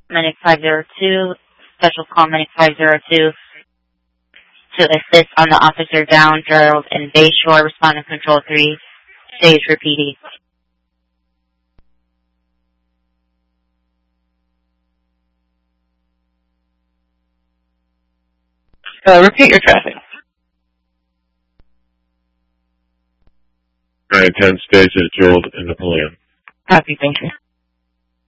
Medic 502, Special Call Medic 502 to assist on the officer down, Gerald and Bayshore, responding control 3, stage for PD. Repeat your traffic. 910 stage at Gerald and Napoleon. Copy, thank you.